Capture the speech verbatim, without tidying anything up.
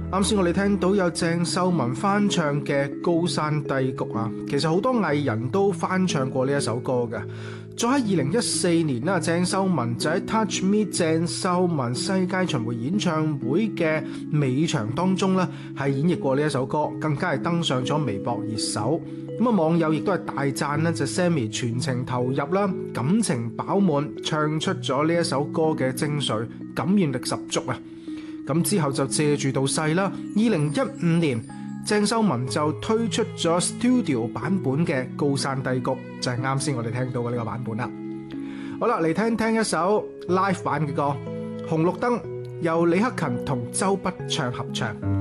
啱先我哋聽到有鄭秀文翻唱嘅《高山低谷》啊，其實好多藝人都翻唱過呢一首歌嘅。再喺二零一四年啦，鄭秀文就喺 Touch Me 鄭秀文世界巡迴演唱會嘅尾場當中咧，係演繹過呢一首歌，更加係登上咗微博熱搜。咁啊，網友亦都係大讚咧，就 Sammy 全程投入啦，感情飽滿，唱出咗呢一首歌嘅精髓，感染力十足啊！咁之後就借住到勢啦，二零一五年鄭秀文就推出咗 Studio 版本嘅《高山低谷》，就係啱先我哋聽到嘅呢個版本啦。好啦，嚟聽聽一首 live 版嘅歌《紅綠燈》，由李克勤同周筆暢合唱。